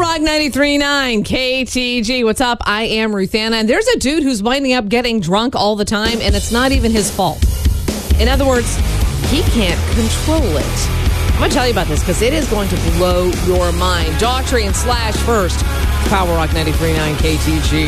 Rock 93.9 KTG. What's up? I am Ruthanna. And there's a dude who's winding up getting drunk all the time, and it's not even his fault. In other words, he can't control it. I'm going to tell you about this because it is going to blow your mind. Daughtry and Slash first. Power Rock 93.9 KTG.